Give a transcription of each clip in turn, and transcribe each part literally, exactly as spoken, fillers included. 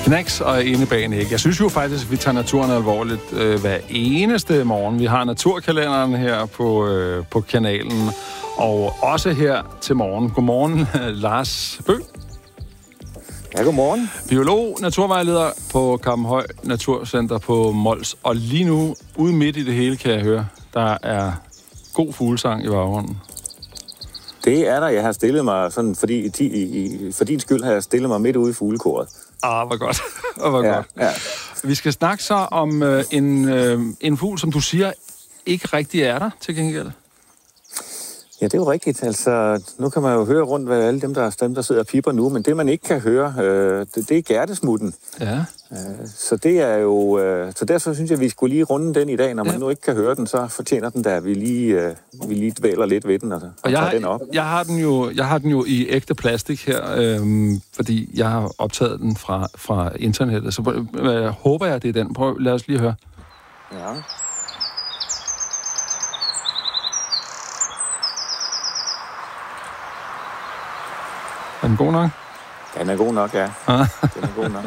Knacks og inde bag en æg. Jeg synes jo faktisk, at vi tager naturen alvorligt øh, hver eneste morgen. Vi har naturkalenderen her på, øh, på kanalen, og også her til morgen. Godmorgen, Lars Bøgh. Ja, godmorgen. Biolog, naturvejleder på Kampenhøj Naturcenter på Mols. Og lige nu, ude midt i det hele, kan jeg høre, der er god fuglesang i baggrunden. Det er der. Jeg har stillet mig sådan, fordi i, i, for din skyld har jeg stillet mig midt ude i fuglekoret. Ah, hvor godt. hvor ja, godt. Ja. Vi skal snakke så om øh, en, øh, en fugl, som du siger, ikke rigtig er der til gengæld. Ja, det er jo rigtigt. Altså, nu kan man jo høre rundt, hvad alle dem, der, dem, der sidder og pipper nu, men det, man ikke kan høre, øh, det, det er gærtesmutten. Ja. Øh, så det er jo... Øh, så derfor synes jeg, at vi skulle lige runde den i dag. Når man ja. nu ikke kan høre den, så fortjener den, der vi lige, øh, vi lige dvæler lidt ved den og, og, og jeg tager har, den op. Jeg har den jo, jeg har den jo i ægte plastik her, øh, fordi jeg har optaget den fra, fra internettet. Så øh, håber jeg, det er den. Prøv, lad os lige høre. Ja. Er den god nok? Den er god nok, ja. Ah. Den er god nok.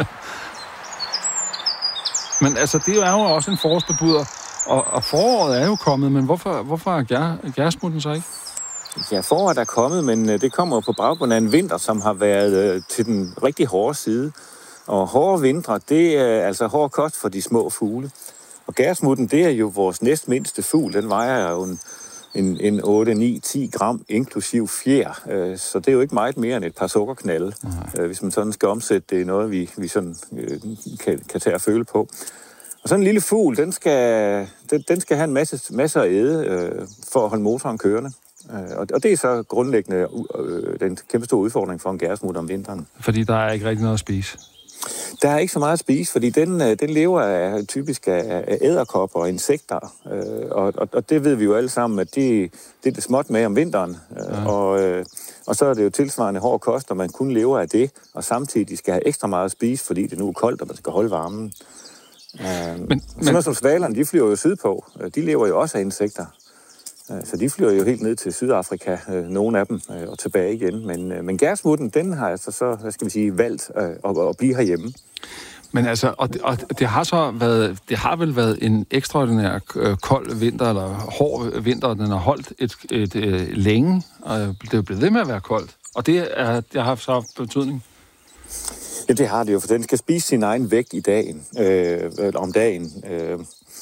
Men altså, det er jo også en forårsbebuder, og, og foråret er jo kommet, men hvorfor, hvorfor er gær, gærsmutten så ikke? Ja, foråret er kommet, men det kommer på baggrund af en vinter, som har været øh, til den rigtig hårde side. Og hårde vintre, det er altså hård kost for de små fugle. Og gærsmutten, det er jo vores næstmindste fugl. Den vejer jo en En, en otte, ni, ti gram, inklusiv fjer. Øh, så det er jo ikke meget mere end et par sukkerknalde, øh, hvis man sådan skal omsætte det i noget, vi, vi sådan, øh, kan, kan tage og føle på. Og sådan en lille fugl, den skal, den, den skal have en masse, masse at æde øh, for at holde motoren kørende. Øh, og, og det er så grundlæggende øh, den kæmpe store udfordring for en gærsmut om vinteren. Fordi der er ikke rigtig noget at spise. Der er ikke så meget at spise, fordi den, den lever af, typisk af edderkopper og insekter. Øh, og, og det ved vi jo alle sammen, at det, det er det småt med om vinteren. Ja. Og, øh, og så er det jo tilsvarende hård kost, og man kun lever af det, og samtidig skal have ekstra meget at spise, fordi det nu er koldt, og man skal holde varmen. Øh, men, sådan men... som svalerne, de flyver jo sydpå. De lever jo også af insekter. Så de flyver jo helt ned til Sydafrika, nogle af dem, og tilbage igen. Men, men gærsmutten, den har altså så, hvad skal vi sige, valgt at, at, at blive herhjemme. Men altså, og det, og det har så været, det har vel været en ekstraordinær øh, kold vinter, eller hård vinter, den har holdt et, et, et, et længe, og det er blevet ved med at være koldt. Og det, er, det har haft så betydning. Ja, det har det jo, for den skal spise sin egen vægt i dagen, øh, om dagen. Øh.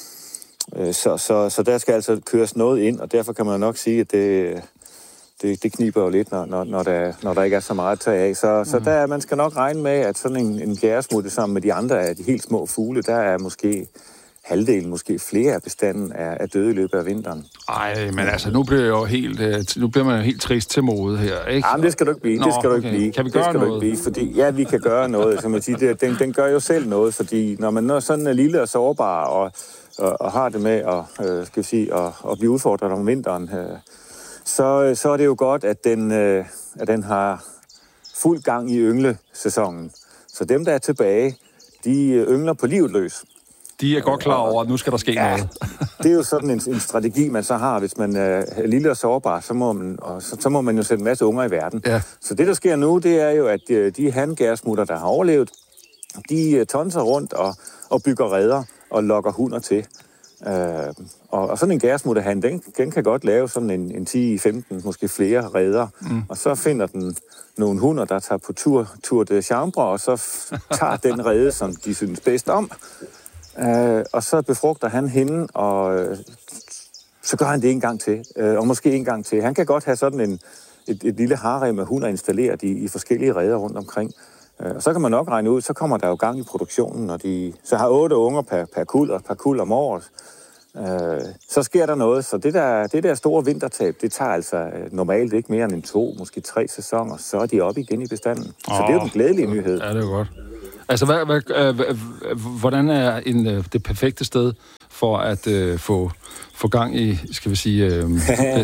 Så, så, så der skal altså køres noget ind, og derfor kan man nok sige, at det, det, det kniber jo lidt, når, når, når, der, når der ikke er så meget at tage af. Så, mm. så der, man skal nok regne med, at sådan en, en gæresmutte sammen med de andre af de helt små fugle, der er måske halvdelen, måske flere af bestanden er, er døde i løbet af vinteren. Ej, men altså, nu bliver, jo helt, nu bliver man jo helt trist til mode her, ikke? Jamen, det skal du ikke blive. Nå, det skal du okay. ikke blive. Kan vi gøre det skal noget? Du ikke blive, fordi, ja, vi kan gøre noget. Som jeg siger, det, den, den gør jo selv noget, fordi når man er sådan lille og sårbar, og Og, og har det med at, øh, skal vi sige, at, at blive udfordret om vinteren, øh, så, så er det jo godt, at den, øh, at den har fuld gang i ynglesæsonen. Så dem, der er tilbage, de yngler på livet løs. De er godt klar over, at nu skal der ske ja, noget. Det er jo sådan en, en strategi, man så har, hvis man er lille og sårbar, så må man, og så, så må man jo sætte en masse unger i verden. Ja. Så det, der sker nu, det er jo, at de, de hangærsmutter, der har overlevet, de tonser rundt og, og bygger reder og lokker hunder til. Øh, og, og sådan en gærsmutterhan, den, den kan godt lave sådan en, en ti femten, måske flere reder. Mm. Og så finder den nogle hunder, der tager på tur, tur de chambre, og så tager den rede, som de synes bedst om. Øh, og så befrugter han hende, og øh, så gør han det en gang til. Øh, og måske en gang til. Han kan godt have sådan en, et, et lille harem med hunder installeret i, i forskellige reder rundt omkring. Og så kan man nok regne ud, så kommer der jo gang i produktionen, når de så har otte unger per, per kuld og per kuld om året. Øh, så sker der noget, så det der, det der store vintertab, det tager altså normalt ikke mere end en to, måske tre sæsoner, så er de oppe igen i bestanden. Så oh, det er jo den glædelige nyhed. Ja, det er jo godt. Altså, hvad, hvad, øh, hvordan er en, øh, det perfekte sted for at øh, få, få gang i, skal vi sige... Øh, ja.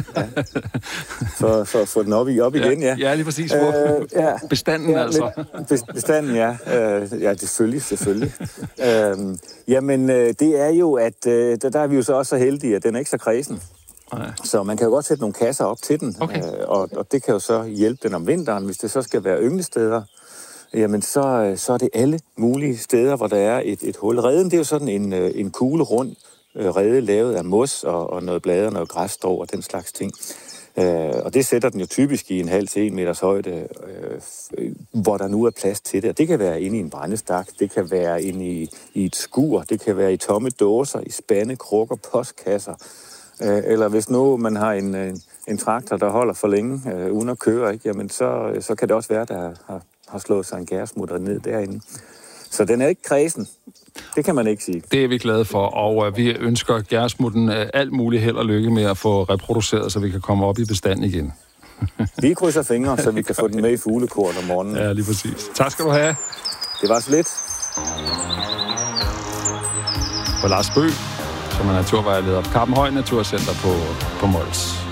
for, for at få den op, i, op igen, ja. Ja, lige præcis. For øh, ja. Bestanden, ja, altså. Bestanden, ja. Øh, ja, selvfølgelig, selvfølgelig. øh, jamen, øh, det er jo, at øh, der, der er vi jo så også så heldige, at den er ikke så kredsen. Okay. Så man kan jo godt sætte nogle kasser op til den, okay. øh, og, og det kan jo så hjælpe den om vinteren, hvis det så skal være ynglesteder. jamen så, så er det alle mulige steder, hvor der er et, et hul. Reden, det er jo sådan en, en kugle rund rede lavet af mos og, og noget blade og noget græsstrå og den slags ting. Øh, og det sætter den jo typisk i en halv til en meters højde, øh, hvor der nu er plads til det. Og det kan være inde i en brændestak, det kan være inde i, i et skur, det kan være i tomme dåser, i spande, krukker, postkasser. Øh, eller hvis nu man har en, en, en traktor, der holder for længe øh, uden at køre, ikke? Jamen så, så kan det også være, der har, har slået sig en gærsmutter ned derinde. Så den er ikke kredsen. Det kan man ikke sige. Det er vi glade for, og øh, vi ønsker gærsmutten øh, alt muligt held og lykke med at få reproduceret, så vi kan komme op i bestanden igen. Vi krydser fingre, så vi kan få den med i fuglekort om morgenen. Ja, lige præcis. Tak skal du have. Det var så lidt. For Lars Bøgh, som er naturvejleder på Kappenhøj Naturcenter på, på Mols.